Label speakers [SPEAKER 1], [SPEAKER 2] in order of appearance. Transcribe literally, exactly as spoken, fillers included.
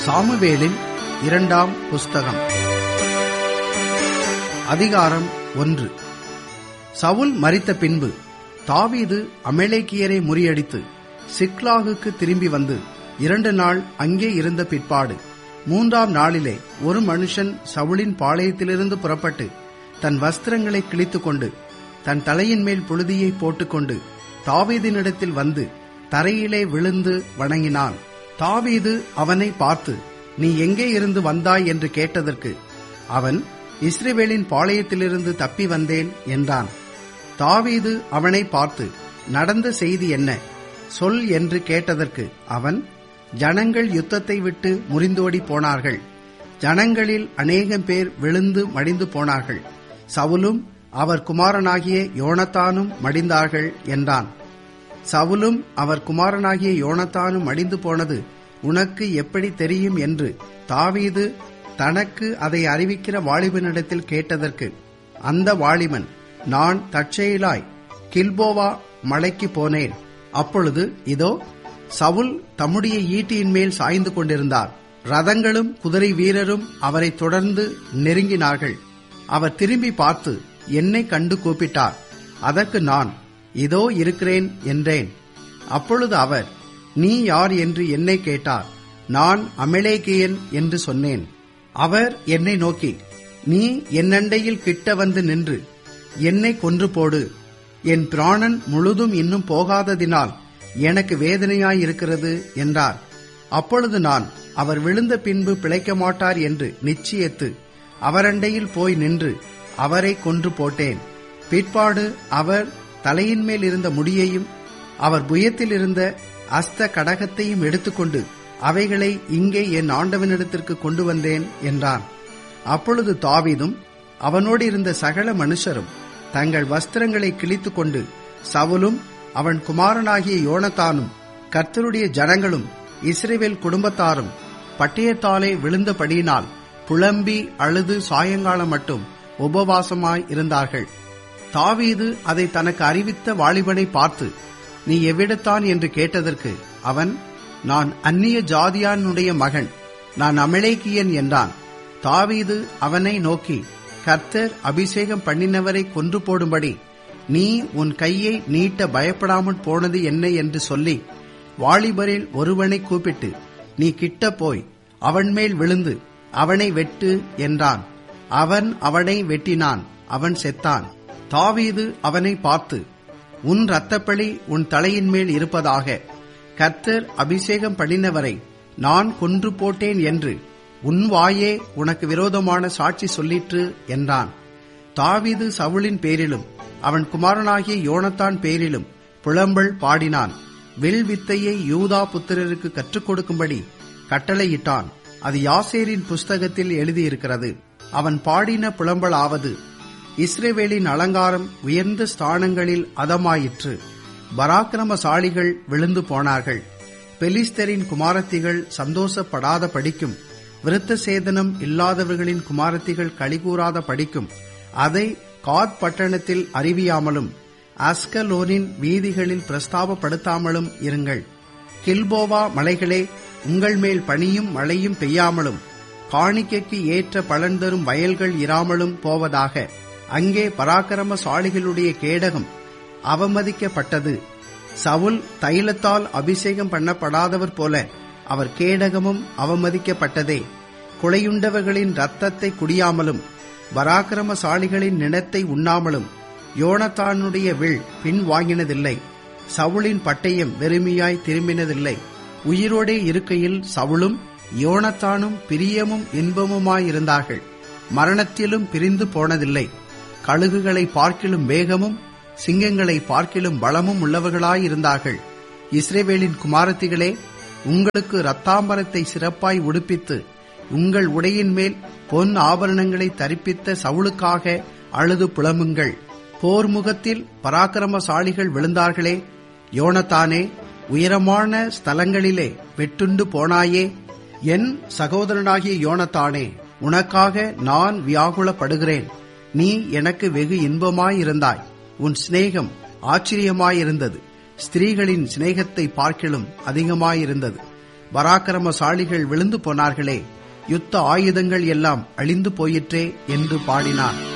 [SPEAKER 1] சாமுவேலின் இரண்டாம் புஸ்தகம். அதிகாரம் ஒன்று. சவுல் மரித்த பின்பு தாவீது அமலேக்கியரை முறியடித்து சிக்லாகுக்கு திரும்பி வந்து இரண்டு நாள் அங்கே இருந்த பிற்பாடு மூன்றாம் நாளிலே ஒரு மனுஷன் சவுலின் பாளையத்திலிருந்து புறப்பட்டு தன் வஸ்திரங்களை கிழித்துக் கொண்டு தன் தலையின் மேல் புழுதியை போட்டுக்கொண்டு தாவீதினிடத்தில் வந்து தரையிலே விழுந்து வணங்கினான். தாவீது அவனை பார்த்து, நீ எங்கே இருந்து வந்தாய் என்று கேட்டதற்கு அவன், இஸ்ரவேலின் பாளையத்திலிருந்து தப்பி வந்தேன் என்றான். தாவீது அவனை பார்த்து, நடந்த செய்தி என்ன சொல் என்று கேட்டதற்கு அவன், ஜனங்கள் யுத்தத்தை விட்டு முறிந்தோடி போனார்கள். ஜனங்களில் அநேகம் பேர் விழுந்து மடிந்து போனார்கள். சவுலும் அவர் குமாரனாகிய யோனத்தானும் மடிந்தார்கள் என்றான். சவுலும் அவர் குமாரனாகிய யோனத்தானும் மடிந்து போனது உனக்கு எப்படி தெரியும் என்று தாவீது தனக்கு அதை அறிவிக்கிற வாலிபனிடத்தில் கேட்டதற்கு அந்த வாலிபன், நான் தற்செயலாய் கில்போவா மலைக்கு போனேன். அப்பொழுது இதோ சவுல் தம்முடைய ஈட்டியின் மேல் சாய்ந்து கொண்டிருந்தார். ரதங்களும் குதிரை வீரரும் அவரை தொடர்ந்து நெருங்கினார்கள். அவர் திரும்பி பார்த்து என்னை கண்டு கூப்பிட்டார். அதற்கு நான், இதோ இருக்கிறேன் என்றேன். அப்பொழுது அவர், நீ யார் என்று என்னை கேட்டார். நான் அமலேக்கியன் என்று சொன்னேன். அவர் என்னை நோக்கி, நீ என்னண்டையில் கிட்ட வந்து நின்று என்னை கொன்று போடு, என் பிராணன் முழுதும் இன்னும் போகாததினால் எனக்கு வேதனையாயிருக்கிறது என்றார். அப்பொழுது நான், அவர் விழுந்த பின்பு பிழைக்க மாட்டார் என்று நிச்சயித்து அவரண்டையில் போய் நின்று அவரை கொன்று போட்டேன். பிற்பாடு அவர் தலையின் மேல் இருந்த முடியையும் அவர் புயத்தில் இருந்த அஸ்த கடகத்தையும் எடுத்துக்கொண்டு அவைகளை இங்கே என் ஆண்டவனிடத்திற்கு கொண்டு வந்தேன் என்றான். அப்பொழுது தாவீதும் அவனோடு இருந்த சகல மனுஷரும் தங்கள் வஸ்திரங்களை கிழித்துக் கொண்டு, சவுலும் அவன் குமாரனாகிய யோனத்தானும் கர்த்தருடைய ஜனங்களும் இஸ்ரவேல் குடும்பத்தாரும் பட்டயத்தாலே விழுந்தபடியினால் புலம்பி அழுது சாயங்காலம் மட்டும் உபவாசமாய் இருந்தார்கள். தாவீது அதை தனக்கு அறிவித்த வாலிபனை பார்த்து, நீ எவ்விடத்தான் என்று கேட்டதற்கு அவன், நான் அந்நிய ஜாதியானுடைய மகன், நான் அமலேக்கியன் என்றான். தாவீது அவனை நோக்கி, கர்த்தர் அபிஷேகம் பண்ணினவரை கொன்று போடும்படி நீ உன் கையை நீட்ட பயப்படாமற் போனது என்ன என்று சொல்லி வாலிபரில் ஒருவனை கூப்பிட்டு, நீ கிட்ட போய் அவன் மேல் விழுந்து அவனை வெட்டு என்றான். அவன் அவனை வெட்டினான். அவன் செத்தான். தாவீது அவனை பார்த்து, உன் இரத்தப்பழி உன் தலையின் மேல் இருப்பதாக, கர்த்தர் அபிஷேகம் பண்ணினவரை நான் கொன்று போட்டேன் என்று உன் வாயே உனக்கு விரோதமான சாட்சி சொல்லிற்று என்றான். தாவீது சவுலின் பேரிலும் அவன் குமாரனாகிய யோனத்தான் பேரிலும் புலம்பல் பாடினான். வில் வித்தையை யூதா புத்திரருக்கு கற்றுக் கொடுக்கும்படி கட்டளையிட்டான். அது யாசேரின் புஸ்தகத்தில் எழுதியிருக்கிறது. அவன் பாடின புலம்பலாவது, இஸ்ரவேலின் அலங்காரம் உயர்ந்த ஸ்தானங்களில் அதமாயிற்று. பராக்கிரமசாலிகள் விழுந்து போனார்கள். பெலிஸ்தரின் குமாரத்திகள் சந்தோஷப்படாத படிக்கும், விருத்த சேதனம் இல்லாதவர்களின் குமாரத்திகள் களிகூறாத படிக்கும் அதை காத் பட்டணத்தில் அறிவியாமலும் அஸ்கலோனின் வீதிகளில் பிரஸ்தாபப்படுத்தாமலும் இருங்கள். கில்போவா மலைகளே, உங்கள் மேல் பனியும் மழையும் பெய்யாமலும் காணிக்கைக்கு ஏற்ற பலன் தரும் வயல்கள் இராமலும் போவதாக. அங்கே பராக்கிரமசாலிகளுடைய கேடகம் அவமதிக்கப்பட்டது. சவுல் தைலத்தால் அபிஷேகம் பண்ணப்படாதவர் போல அவர் கேடகமும் அவமதிக்கப்பட்டதே. கொலையுண்டவர்களின் இரத்தத்தை குடியாமலும் பராக்கிரமசாலிகளின் நிலத்தை உண்ணாமலும் யோனத்தானுடைய வில் பின் வாங்கினதில்லை. சவுலின் பட்டயம் வெறுமையாய் திரும்பினதில்லை. உயிரோடே இருக்கையில் சவுலும் யோனத்தானும் பிரியமும் இன்பமுமாயிருந்தார்கள். மரணத்திலும் பிரிந்து போனதில்லை. கழுகுகளை பார்க்கிலும் வேகமும் சிங்கங்களை பார்க்கிலும் பலமும் உள்ளவர்களாயிருந்தார்கள். இஸ்ரவேலின் குமாரத்திகளே, உங்களுக்கு இரத்தாம்பரத்தை சிறப்பாய் உடுப்பித்து உங்கள் உடையின் மேல் பொன் ஆபரணங்களை தரிப்பித்த சவுலுக்காக அழுது புலம்புங்கள். போர் முகத்தில் பராக்கிரமசாலிகள் விழுந்தார்களே. யோனத்தானே, உயரமான ஸ்தலங்களிலே வெட்டுண்டு போனாயே. என் சகோதரனாகிய யோனத்தானே, உனக்காக நான் வியாகுலப்படுகிறேன். நீ எனக்கு வெகு இன்பமாயிருந்தாய். உன் சிநேகம் ஆச்சரியமாயிருந்தது. ஸ்திரீகளின் சிநேகத்தை பார்க்கிலும் அதிகமாயிருந்தது. பராக்கிரமசாலிகள் விழுந்து போனார்களே, யுத்த ஆயுதங்கள் எல்லாம் அழிந்து போயிற்றே என்று பாடினான்.